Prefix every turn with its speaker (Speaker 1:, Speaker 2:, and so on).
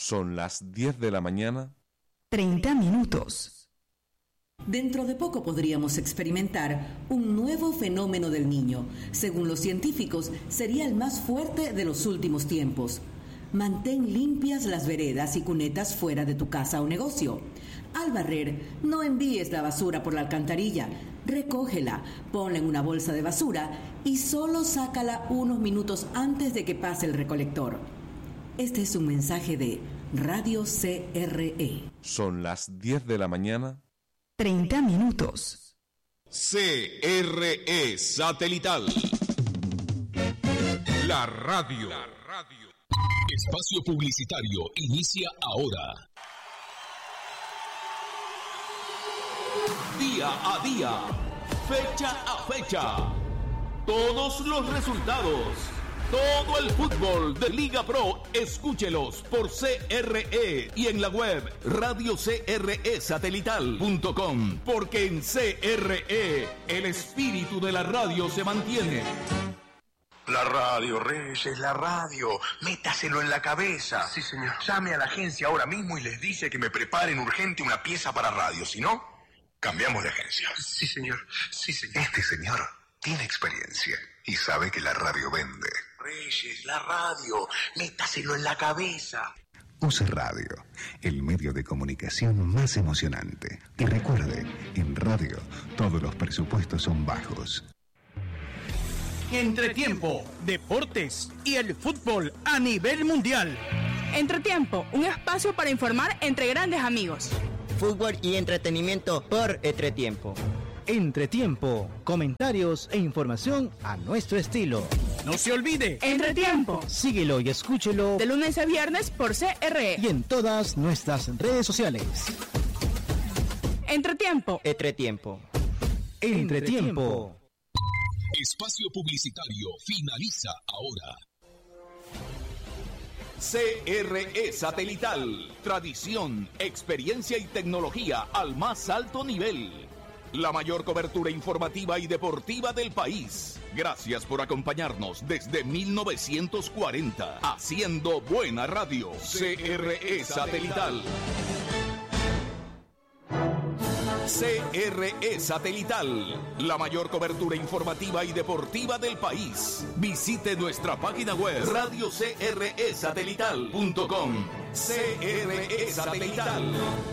Speaker 1: Son las 10 de la mañana.
Speaker 2: 30 minutos.
Speaker 3: Dentro de poco podríamos experimentar un nuevo fenómeno del niño. Según los científicos, sería el más fuerte de los últimos tiempos. Mantén limpias las veredas y cunetas fuera de tu casa o negocio. Al barrer, no envíes la basura por la alcantarilla. Recógela, ponla en una bolsa de basura y solo sácala unos minutos antes de que pase el recolector. Este es un mensaje de Radio CRE.
Speaker 1: Son las 10 de la mañana.
Speaker 2: 30 minutos.
Speaker 4: CRE Satelital. La radio. Espacio publicitario inicia ahora. Día a día, fecha a fecha, todos los resultados, todo el fútbol de Liga Pro, escúchelos por CRE y en la web radiocresatelital.com, porque en CRE el espíritu de la radio se mantiene.
Speaker 5: La radio, Reyes, la radio. Métaselo en la cabeza.
Speaker 6: Sí, señor.
Speaker 5: Llame a la agencia ahora mismo y les dice que me preparen urgente una pieza para radio. Si no, cambiamos de agencia.
Speaker 6: Sí, señor. Sí, señor.
Speaker 5: Este señor tiene experiencia y sabe que la radio vende. Reyes, la radio. Métaselo en la cabeza.
Speaker 7: Use Radio, el medio de comunicación más emocionante. Y recuerde, en radio todos los presupuestos son bajos.
Speaker 8: Entretiempo, deportes y el fútbol a nivel mundial.
Speaker 9: Entretiempo, un espacio para informar entre grandes amigos.
Speaker 10: Fútbol y entretenimiento por Entretiempo.
Speaker 11: Entretiempo, comentarios e información a nuestro estilo.
Speaker 8: No se olvide.
Speaker 9: Entretiempo.
Speaker 11: Síguelo y escúchelo
Speaker 9: de lunes a viernes por CRE
Speaker 11: y en todas nuestras redes sociales.
Speaker 9: Entretiempo.
Speaker 10: Entretiempo.
Speaker 11: Entretiempo.
Speaker 4: Espacio publicitario finaliza ahora. CRE Satelital. Tradición, experiencia y tecnología al más alto nivel. La mayor cobertura informativa y deportiva del país. Gracias por acompañarnos desde 1940. Haciendo buena radio. CRE Satelital. CRE Satelital, la mayor cobertura informativa y deportiva del país. Visite nuestra página web radiocresatelital.com. CRE Satelital.